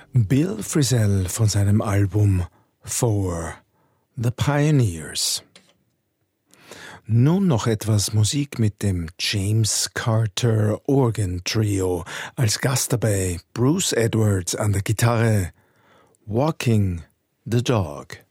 Bill Frisell von seinem Album For the Pioneers. Nun noch etwas Musik mit dem James Carter Organ Trio. Als Gast dabei Bruce Edwards an der Gitarre, Walking the Dog.